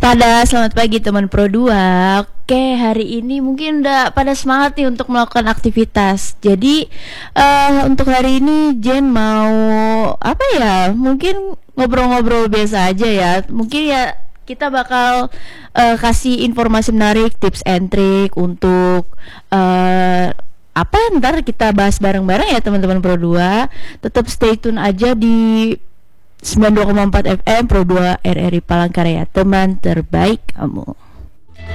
Waspada, selamat pagi teman Pro 2. Oke, hari ini mungkin udah pada semangat nih untuk melakukan aktivitas. Jadi untuk hari ini Jen mau apa ya? Mungkin ngobrol-ngobrol biasa aja ya. Mungkin ya kita bakal kasih informasi menarik, tips and trick untuk apa ntar kita bahas bareng-bareng ya teman-teman Pro 2. Tetap stay tune aja di 92,4 FM Pro 2 RRI Palangkaraya, teman terbaik kamu.